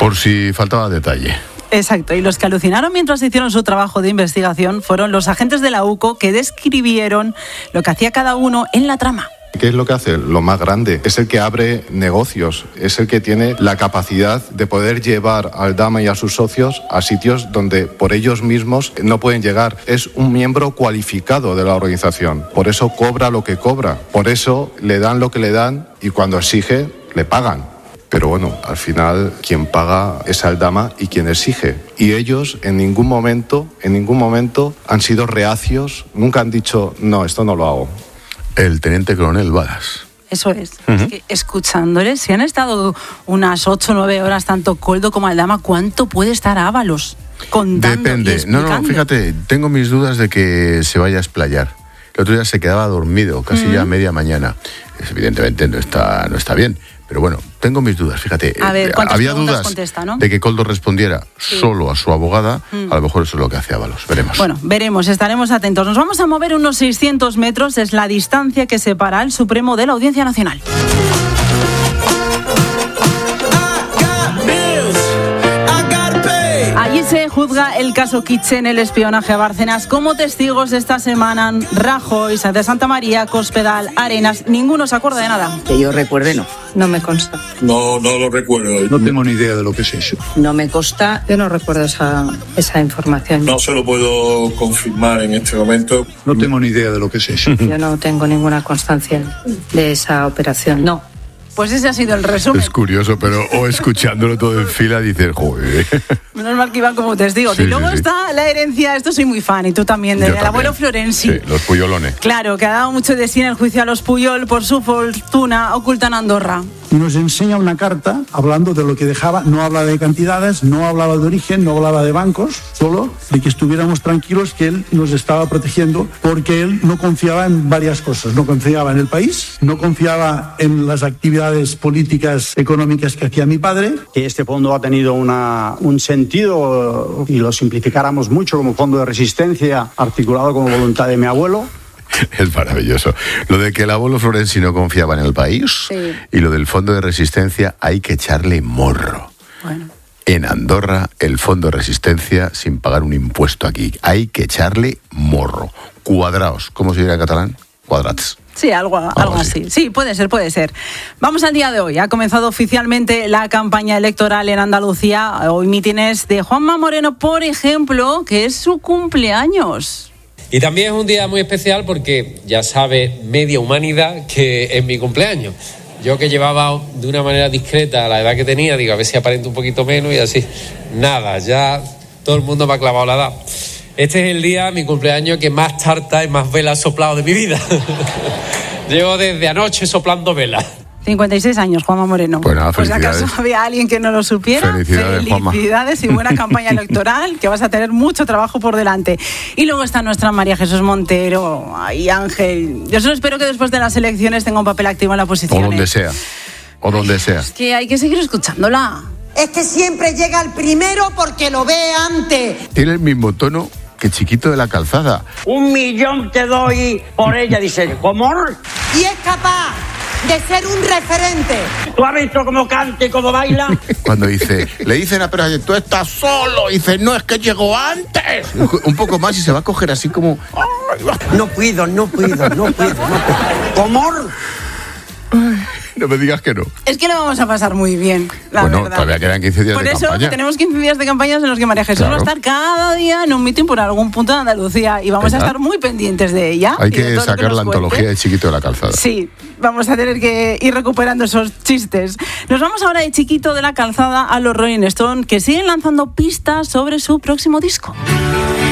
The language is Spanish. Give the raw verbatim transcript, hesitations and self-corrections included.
Por si faltaba detalle. Exacto, y los que alucinaron mientras hicieron su trabajo de investigación fueron los agentes de la U C O que describieron lo que hacía cada uno en la trama. ¿Qué es lo que hace? Lo más grande. Es el que abre negocios, es el que tiene la capacidad de poder llevar al Dama y a sus socios a sitios donde por ellos mismos no pueden llegar. Es un miembro cualificado de la organización, por eso cobra lo que cobra, por eso le dan lo que le dan y cuando exige, le pagan. Pero bueno, al final quien paga es al Dama y quien exige. Y ellos en ningún momento, en ningún momento han sido reacios, nunca han dicho, no, esto no lo hago. El teniente coronel Balas. Eso es. Uh-huh. Es que escuchándoles, si han estado unas ocho o nueve horas tanto Koldo como Aldama, ¿cuánto puede estar Ábalos contando? Depende. No, no, fíjate, tengo mis dudas de que se vaya a explayar. El otro día se quedaba dormido, casi uh-huh. ya a media mañana. Evidentemente no está, no está bien. Pero bueno, tengo mis dudas, fíjate. A ver, había dudas contesta, ¿no? de que Koldo respondiera sí. solo a su abogada. Mm. A lo mejor eso es lo que hace Ábalos. Veremos. Bueno, veremos, estaremos atentos. Nos vamos a mover unos seiscientos metros. Es la distancia que separa al Supremo de la Audiencia Nacional. Allí se juzga el caso Kitchen, el espionaje a Bárcenas. Como testigos esta semana, Rajoy, Sáenz de Santamaría, Cospedal, Arenas. Ninguno se acuerda de nada. Que yo recuerde, no. No me consta. No, no lo recuerdo. No tengo ni idea de lo que es eso. No me consta. Yo no recuerdo esa, esa información. No se lo puedo confirmar en este momento. No tengo ni idea de lo que es eso. Yo no tengo ninguna constancia de esa operación. No. Pues ese ha sido el resumen. Es curioso, pero o escuchándolo todo en fila dices, joder. Menos mal que iban como testigos. Sí, y luego sí, sí. está la herencia, esto soy muy fan, y tú también, del abuelo Florenzi. Sí, los Puyolones. Claro, que ha dado mucho de sí en el juicio a los Puyol por su fortuna oculta en Andorra. Y nos enseña una carta hablando de lo que dejaba, no hablaba de cantidades, no hablaba de origen, no hablaba de bancos, solo de que estuviéramos tranquilos que él nos estaba protegiendo porque él no confiaba en varias cosas. No confiaba en el país, no confiaba en las actividades políticas, económicas que hacía mi padre. Que este fondo ha tenido una, un sentido, y lo simplificáramos mucho, como fondo de resistencia articulado como voluntad de mi abuelo. Es maravilloso. Lo de que el abuelo Florenzi no confiaba en el país sí. y lo del fondo de resistencia hay que echarle morro. Bueno. En Andorra, el fondo de resistencia sin pagar un impuesto aquí. Hay que echarle morro. Cuadraos. ¿Cómo se diría en catalán? Cuadrats. Sí, algo, algo, algo así. así. Sí, puede ser, puede ser. Vamos al día de hoy. Ha comenzado oficialmente la campaña electoral en Andalucía. Hoy mítines de Juanma Moreno, por ejemplo, que es su cumpleaños. Y también es un día muy especial porque ya sabe media humanidad que es mi cumpleaños. Yo que llevaba de una manera discreta la edad que tenía, digo, a ver si aparento un poquito menos y así. Nada, ya todo el mundo me ha clavado la edad. Este es el día, mi cumpleaños, que más tarta y más velas he soplado de mi vida. Llevo desde anoche soplando velas. cincuenta y seis años, Juanma Moreno. Pues nada, pues acaso había alguien que no lo supiera. Felicidades, Felicidades y buena campaña electoral, que vas a tener mucho trabajo por delante. Y luego está nuestra María Jesús Montero y Ángel. Yo solo espero que después de las elecciones tenga un papel activo en la oposición. O donde sea. O donde Ay, sea. Es que hay que seguir escuchándola. Es que siempre llega el primero porque lo ve antes. Tiene el mismo tono que Chiquito de la Calzada. Un millón te doy por ella, dice. ¿Cómo? Y es capaz de ser un referente. ¿Tú has visto cómo canta y cómo baila? Cuando dice, le dicen a Pérez, tú estás solo, dice, no, es que llegó antes. Un poco más y se va a coger así como... No puedo, no puedo, no puedo, no puedo. ¿Cómo? No me digas que no. Es que lo vamos a pasar muy bien, la bueno, verdad. Todavía quedan quince días por de eso, campaña. Por eso tenemos quince días de campañas en los que María Jesús claro. va a estar cada día en un mitin por algún punto de Andalucía y vamos ¿verdad? a estar muy pendientes de ella. Hay que sacar que la cuente. antología de Chiquito de la Calzada. Sí, vamos a tener que ir recuperando esos chistes. Nos vamos ahora de Chiquito de la Calzada a los Rolling Stone, que siguen lanzando pistas sobre su próximo disco.